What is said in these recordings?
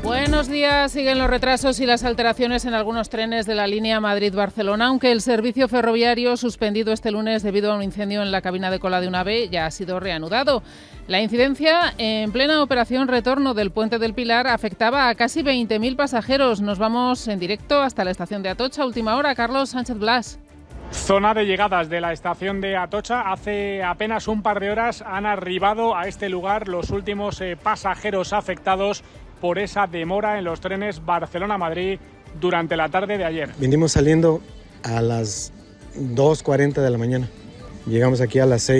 Buenos días. Siguen los retrasos y las alteraciones en algunos trenes de la línea Madrid-Barcelona, aunque el servicio ferroviario suspendido este lunes debido a un incendio en la cabina de cola de un AVE ya ha sido reanudado. La incidencia en plena operación retorno del Puente del Pilar afectaba a casi 20.000 pasajeros. Nos vamos en directo hasta la estación de Atocha. Última hora, Carlos Sánchez Blas. Zona de llegadas de la estación de Atocha. Hace apenas un par de horas han arribado a este lugar los últimos pasajeros afectados por esa demora en los trenes Barcelona-Madrid durante la tarde de ayer. Venimos saliendo a las 2:40 de la mañana. Llegamos aquí a las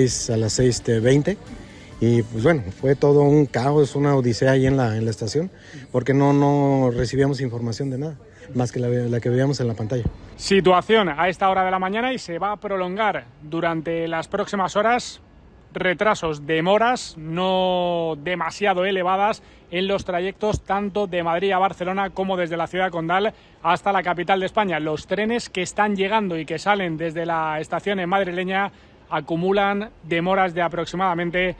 6:20 y pues bueno, fue todo un caos, una odisea ahí en la estación, porque no recibíamos información de nada, más que la que veíamos en la pantalla. Situación a esta hora de la mañana y se va a prolongar durante las próximas horas. Retrasos, demoras no demasiado elevadas en los trayectos tanto de Madrid a Barcelona como desde la ciudad condal hasta la capital de España. Los trenes que están llegando y que salen desde la estación madrileña acumulan demoras de aproximadamente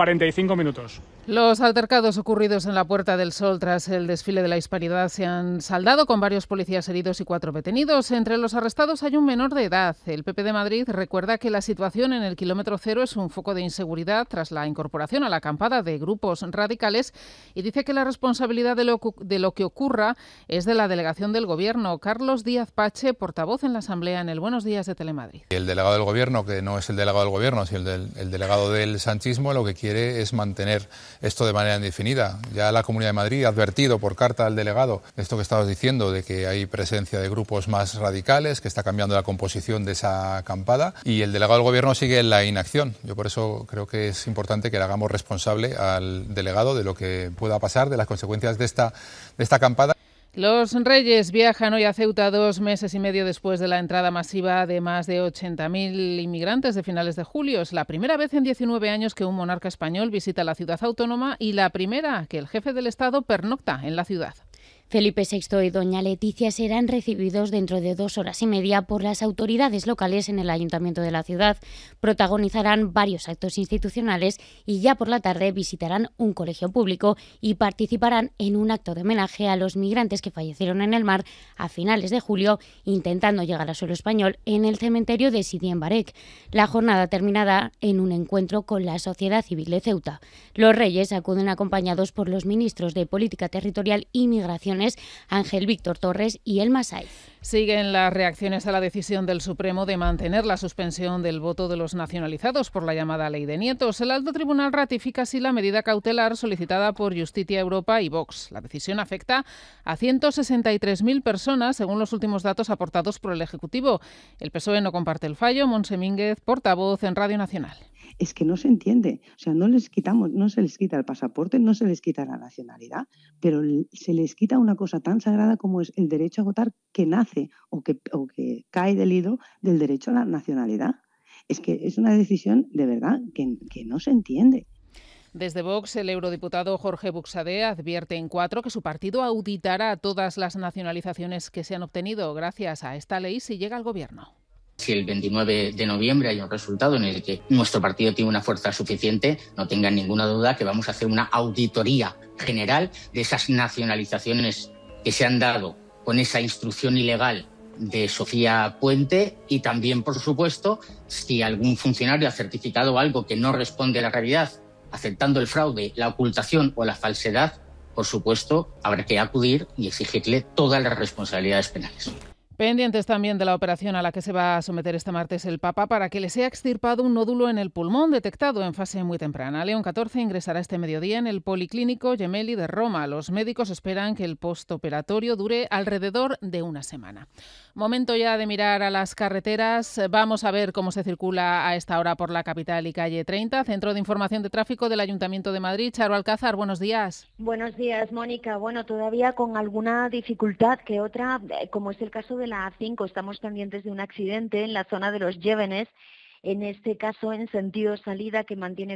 45 minutos. Los altercados ocurridos en la Puerta del Sol tras el desfile de la Hispanidad se han saldado con varios policías heridos y 4 detenidos. Entre los arrestados hay un menor de edad. El PP de Madrid recuerda que la situación en el kilómetro cero es un foco de inseguridad tras la incorporación a la acampada de grupos radicales y dice que la responsabilidad de lo que ocurra es de la delegación del Gobierno. Carlos Díaz Pache, portavoz en la Asamblea en el Buenos Días de Telemadrid. El delegado del Gobierno, que no es el delegado del Gobierno, sino el delegado del sanchismo, lo que quiere es mantener esto de manera indefinida. Ya la Comunidad de Madrid ha advertido por carta al delegado esto que estabas diciendo, de que hay presencia de grupos más radicales, que está cambiando la composición de esa acampada, y el delegado del Gobierno sigue en la inacción. Yo por eso creo que es importante que le hagamos responsable al delegado de lo que pueda pasar, de las consecuencias de esta acampada. Los Reyes viajan hoy a Ceuta 2 meses y medio después de la entrada masiva de más de 80.000 inmigrantes de finales de julio. Es la primera vez en 19 años que un monarca español visita la ciudad autónoma y la primera que el jefe del Estado pernocta en la ciudad. Felipe VI y doña Leticia serán recibidos dentro de 2 horas y media por las autoridades locales en el ayuntamiento de la ciudad. Protagonizarán varios actos institucionales y ya por la tarde visitarán un colegio público y participarán en un acto de homenaje a los migrantes que fallecieron en el mar a finales de julio intentando llegar a suelo español en el cementerio de Sidi en Barek. La jornada terminará en un encuentro con la sociedad civil de Ceuta. Los Reyes acuden acompañados por los ministros de Política Territorial y Migraciones Ángel Víctor Torres y Elma Saiz. Siguen las reacciones a la decisión del Supremo de mantener la suspensión del voto de los nacionalizados por la llamada Ley de Nietos. El alto tribunal ratifica así la medida cautelar solicitada por Justicia Europa y Vox. La decisión afecta a 163.000 personas, según los últimos datos aportados por el Ejecutivo. El PSOE no comparte el fallo. Montse Mínguez, portavoz en Radio Nacional. Es que no se entiende, o sea, no se les quita el pasaporte, no se les quita la nacionalidad, pero se les quita una cosa tan sagrada como es el derecho a votar, que nace o que cae del hilo del derecho a la nacionalidad. Es que es una decisión de verdad que no se entiende. Desde Vox, el eurodiputado Jorge Buxadé advierte en 4 que su partido auditará todas las nacionalizaciones que se han obtenido gracias a esta ley si llega al Gobierno. Si el 29 de noviembre hay un resultado en el que nuestro partido tiene una fuerza suficiente, no tengan ninguna duda que vamos a hacer una auditoría general de esas nacionalizaciones que se han dado con esa instrucción ilegal de Sofía Puente y también, por supuesto, si algún funcionario ha certificado algo que no responde a la realidad, aceptando el fraude, la ocultación o la falsedad, por supuesto, habrá que acudir y exigirle todas las responsabilidades penales. Pendientes también de la operación a la que se va a someter este martes el Papa para que le sea extirpado un nódulo en el pulmón detectado en fase muy temprana. León XIV ingresará este mediodía en el Policlínico Gemelli de Roma. Los médicos esperan que el postoperatorio dure alrededor de una semana. Momento ya de mirar a las carreteras. Vamos a ver cómo se circula a esta hora por la capital y calle 30. Centro de Información de Tráfico del Ayuntamiento de Madrid. Charo Alcázar, buenos días. Buenos días, Mónica. Bueno, todavía con alguna dificultad que otra, como es el caso de la A5, estamos pendientes de un accidente en la zona de los Llévenes, en este caso en sentido salida, que mantiene